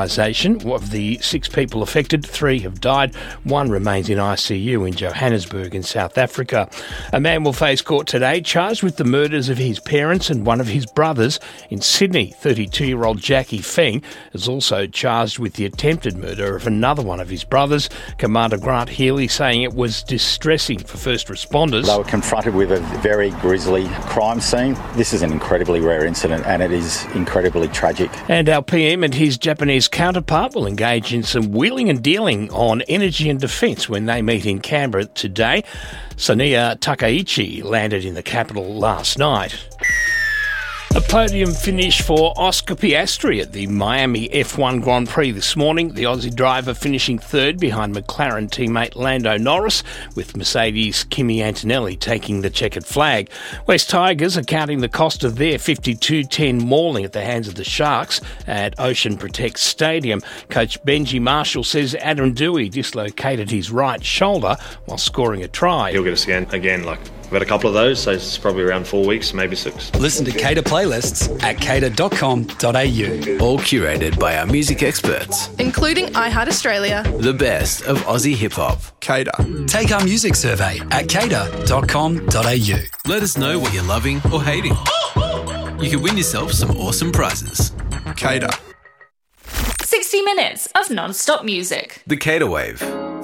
Of the 6 people affected, 3 have died. 1 remains in ICU in Johannesburg in South Africa. A man will face court today charged with the murders of his parents and one of his brothers in Sydney. 32-year-old Jackie Feng is also charged with the attempted murder of another one of his brothers. Commander Grant Healy saying it was distressing for first responders. They were confronted with a very grisly crime scene. This is an incredibly rare incident and it is incredibly tragic. And our PM and his Japanese counterpart will engage in some wheeling and dealing on energy and defence when they meet in Canberra today. Sonia Takaichi landed in the capital last night. A podium finish for Oscar Piastri at the Miami F1 Grand Prix this morning. The Aussie driver finishing 3rd behind McLaren teammate Lando Norris, with Mercedes' Kimi Antonelli taking the checkered flag. West Tigers are counting the cost of their 52-10 mauling at the hands of the Sharks at Ocean Protect Stadium. Coach Benji Marshall says Adam Dewey dislocated his right shoulder while scoring a try. He'll get a scan again, We've had a couple of those, so it's probably around 4 weeks, maybe 6. Listen to Cater playlists at cater.com.au. All curated by our music experts, including iHeart Australia. The best of Aussie hip-hop. Cater. Take our music survey at cater.com.au. Let us know what you're loving or hating. You could win yourself some awesome prizes. Cater. 60 minutes of non-stop music. The Cater Wave.